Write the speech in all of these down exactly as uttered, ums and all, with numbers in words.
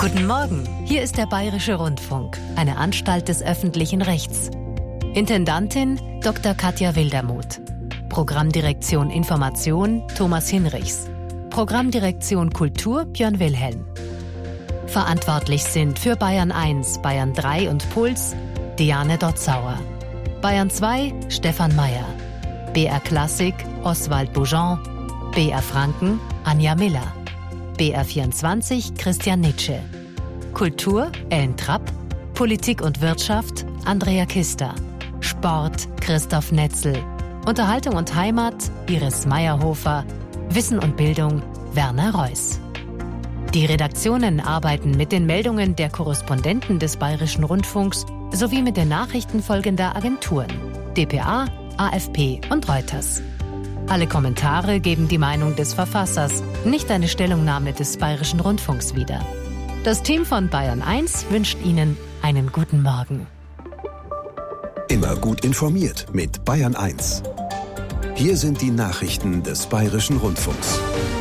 Guten Morgen, hier ist der Bayerische Rundfunk, eine Anstalt des öffentlichen Rechts. Intendantin Doktor Katja Wildermuth. Programmdirektion Information Thomas Hinrichs. Programmdirektion Kultur Björn Wilhelm. Verantwortlich sind für Bayern eins, Bayern drei und Puls Diane Dotzauer. Bayern zwei Stefan Mayer. B R Klassik Oswald Boujon. B R Franken Anja Miller. B R vierundzwanzig Christian Nitsche. Kultur Ellen Trapp. Politik und Wirtschaft Andrea Kister. Sport Christoph Netzel. Unterhaltung und Heimat Iris Meyerhofer. Wissen und Bildung Werner Reuss. Die Redaktionen arbeiten mit den Meldungen der Korrespondenten des Bayerischen Rundfunks sowie mit den Nachrichten folgender Agenturen: D P A, A F P und Reuters. Alle Kommentare geben die Meinung des Verfassers, nicht eine Stellungnahme des Bayerischen Rundfunks wieder. Das Team von Bayern eins wünscht Ihnen einen guten Morgen. Immer gut informiert mit Bayern eins. Hier sind die Nachrichten des Bayerischen Rundfunks.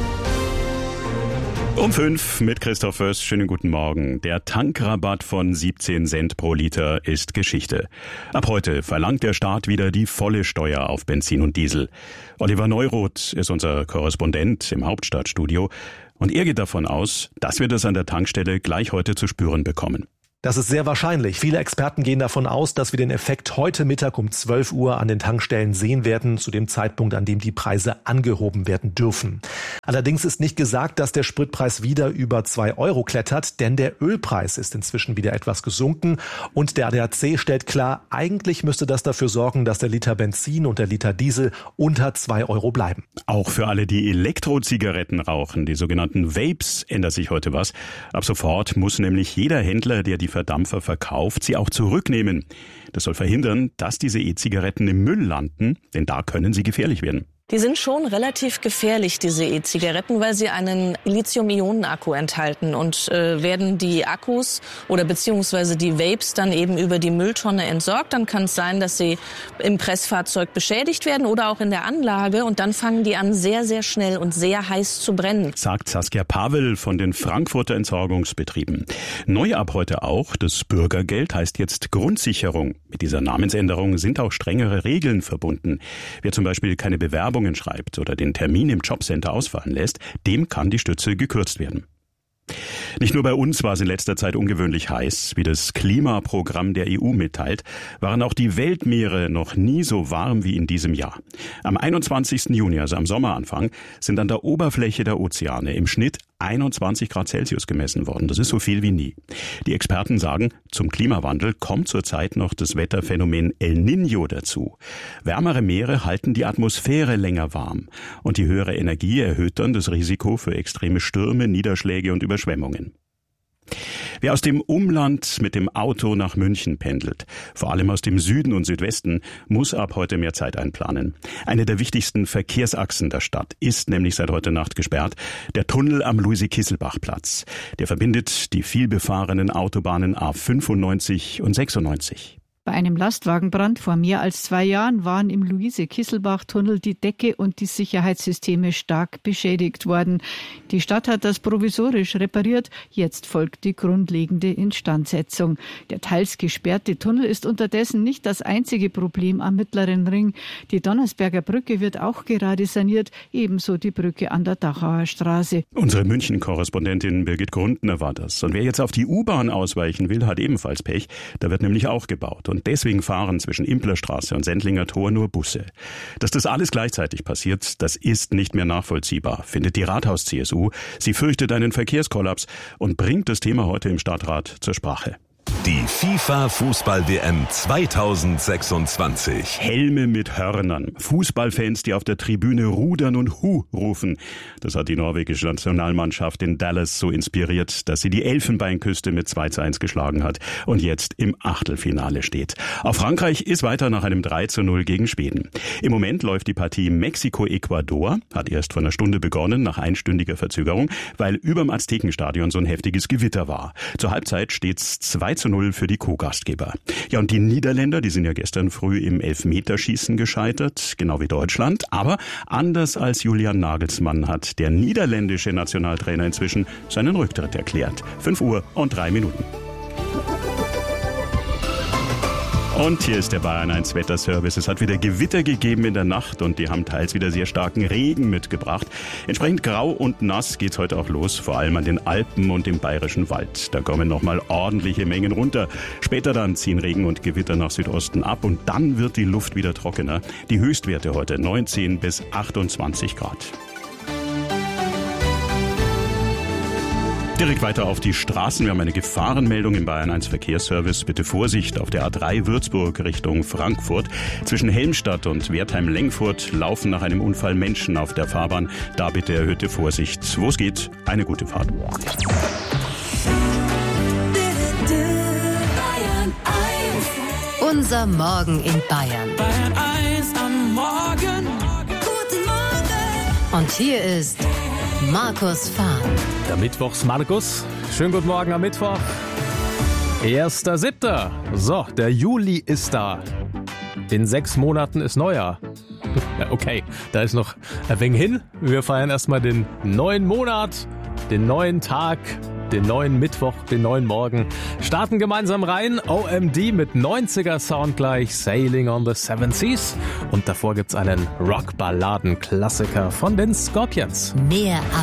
Um fünf mit Christoph Föß. Schönen guten Morgen. Der Tankrabatt von siebzehn Cent pro Liter ist Geschichte. Ab heute verlangt der Staat wieder die volle Steuer auf Benzin und Diesel. Oliver Neuroth ist unser Korrespondent im Hauptstadtstudio und er geht davon aus, dass wir das an der Tankstelle gleich heute zu spüren bekommen. Das ist sehr wahrscheinlich. Viele Experten gehen davon aus, dass wir den Effekt heute Mittag um zwölf Uhr an den Tankstellen sehen werden, zu dem Zeitpunkt, an dem die Preise angehoben werden dürfen. Allerdings ist nicht gesagt, dass der Spritpreis wieder über zwei Euro klettert, denn der Ölpreis ist inzwischen wieder etwas gesunken und der A D A C stellt klar, eigentlich müsste das dafür sorgen, dass der Liter Benzin und der Liter Diesel unter zwei Euro bleiben. Auch für alle, die Elektrozigaretten rauchen, die sogenannten Vapes, ändert sich heute was. Ab sofort muss nämlich jeder Händler, der die Verdampfer verkauft, sie auch zurücknehmen. Das soll verhindern, dass diese E-Zigaretten im Müll landen, denn da können sie gefährlich werden. Die sind schon relativ gefährlich, diese E-Zigaretten, weil sie einen Lithium-Ionen-Akku enthalten und äh, werden die Akkus oder beziehungsweise die Vapes dann eben über die Mülltonne entsorgt. Dann kann es sein, dass sie im Pressfahrzeug beschädigt werden oder auch in der Anlage und dann fangen die an, sehr, sehr schnell und sehr heiß zu brennen. Sagt Saskia Pavel von den Frankfurter Entsorgungsbetrieben. Neu ab heute auch, das Bürgergeld heißt jetzt Grundsicherung. Mit dieser Namensänderung sind auch strengere Regeln verbunden. Wer zum Beispiel keine Bewerbung schreibt oder den Termin im Jobcenter ausfallen lässt, dem kann die Stütze gekürzt werden. Nicht nur bei uns war es in letzter Zeit ungewöhnlich heiß. Wie das Klimaprogramm der E U mitteilt, waren auch die Weltmeere noch nie so warm wie in diesem Jahr. Am einundzwanzigsten Juni, also am Sommeranfang, sind an der Oberfläche der Ozeane im Schnitt einundzwanzig Grad Celsius gemessen worden. Das ist so viel wie nie. Die Experten sagen, zum Klimawandel kommt zurzeit noch das Wetterphänomen El Niño dazu. Wärmere Meere halten die Atmosphäre länger warm und die höhere Energie erhöht dann das Risiko für extreme Stürme, Niederschläge und Überschwemmungen. Wer aus dem Umland mit dem Auto nach München pendelt, vor allem aus dem Süden und Südwesten, muss ab heute mehr Zeit einplanen. Eine der wichtigsten Verkehrsachsen der Stadt ist nämlich seit heute Nacht gesperrt, der Tunnel am Luise-Kisselbach-Platz. Der verbindet die vielbefahrenen Autobahnen A fünfundneunzig und sechsundneunzig. Bei einem Lastwagenbrand vor mehr als zwei Jahren waren im Luise-Kisselbach-Tunnel die Decke und die Sicherheitssysteme stark beschädigt worden. Die Stadt hat das provisorisch repariert. Jetzt folgt die grundlegende Instandsetzung. Der teils gesperrte Tunnel ist unterdessen nicht das einzige Problem am Mittleren Ring. Die Donnersberger Brücke wird auch gerade saniert, ebenso die Brücke an der Dachauer Straße. Unsere München-Korrespondentin Birgit Grundner war das. Und wer jetzt auf die U-Bahn ausweichen will, hat ebenfalls Pech. Da wird nämlich auch gebaut. Und deswegen fahren zwischen Implerstraße und Sendlinger Tor nur Busse. Dass das alles gleichzeitig passiert, das ist nicht mehr nachvollziehbar, findet die Rathaus-C S U. Sie fürchtet einen Verkehrskollaps und bringt das Thema heute im Stadtrat zur Sprache. Die FIFA-Fußball-W M zweitausendsechsundzwanzig. Helme mit Hörnern. Fußballfans, die auf der Tribüne rudern und Hu rufen. Das hat die norwegische Nationalmannschaft in Dallas so inspiriert, dass sie die Elfenbeinküste mit zwei zu eins geschlagen hat und jetzt im Achtelfinale steht. Auch Frankreich ist weiter nach einem drei zu null gegen Schweden. Im Moment läuft die Partie Mexiko-Ecuador, hat erst vor einer Stunde begonnen, nach einstündiger Verzögerung, weil überm Aztekenstadion so ein heftiges Gewitter war. Zur Halbzeit steht's zwei zu zu null für die Co-Gastgeber. Ja, und die Niederländer, die sind ja gestern früh im Elfmeterschießen gescheitert, genau wie Deutschland. Aber anders als Julian Nagelsmann hat der niederländische Nationaltrainer inzwischen seinen Rücktritt erklärt. fünf Uhr und drei Minuten. Und hier ist der Bayern eins Wetterservice. Es hat wieder Gewitter gegeben in der Nacht und die haben teils wieder sehr starken Regen mitgebracht. Entsprechend grau und nass geht's heute auch los, vor allem an den Alpen und im Bayerischen Wald. Da kommen nochmal ordentliche Mengen runter. Später dann ziehen Regen und Gewitter nach Südosten ab und dann wird die Luft wieder trockener. Die Höchstwerte heute neunzehn bis achtundzwanzig Grad. Direkt weiter auf die Straßen. Wir haben eine Gefahrenmeldung im Bayern eins Verkehrsservice. Bitte Vorsicht auf der A drei Würzburg Richtung Frankfurt. Zwischen Helmstadt und Wertheim-Lengfurt laufen nach einem Unfall Menschen auf der Fahrbahn. Da bitte erhöhte Vorsicht. Wo es geht, eine gute Fahrt. Unser Morgen in Bayern. Bayern eins am Morgen. Guten Morgen. Und hier ist Markus Fahn. Der Mittwochs Markus. Schönen guten Morgen am Mittwoch. erster siebter So, der Juli ist da. In sechs Monaten ist Neujahr. Okay, da ist noch ein wenig hin. Wir feiern erstmal den neuen Monat, den neuen Tag, den neuen Mittwoch, den neuen Morgen. Starten gemeinsam rein. O M D mit neunziger Sound gleich. Sailing on the Seven Seas. Und davor gibt's einen Rock-Balladen-Klassiker von den Scorpions. Mehr